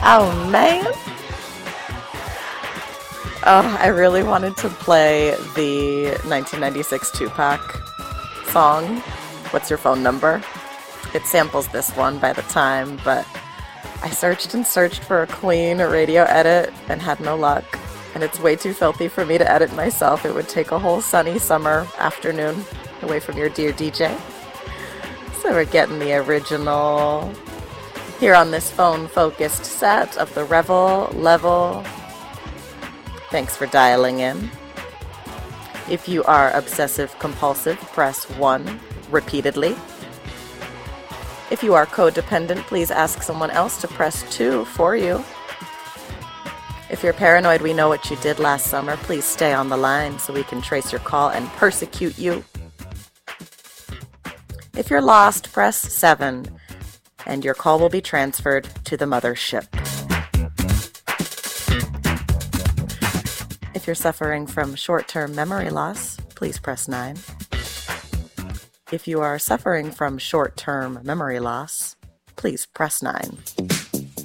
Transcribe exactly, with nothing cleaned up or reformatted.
Oh, man. Oh, I really wanted to play the nineteen ninety-six Tupac song, What's Your Phone Number? It samples this one by the time, but I searched and searched for a clean radio edit and had no luck. And it's way too filthy for me to edit myself. It would take a whole sunny summer afternoon away from your dear D J. So we're getting the original here on this phone-focused set of the Revel Level. Thanks for dialing in. If you are obsessive-compulsive, press one repeatedly. If you are codependent, please ask someone else to press two for you. If you're paranoid, we know what you did last summer. Please stay on the line so we can trace your call and persecute you. If you're lost, press seven, and your call will be transferred to the mothership. If you're suffering from short-term memory loss, please press nine. If you are suffering from short-term memory loss, please press nine.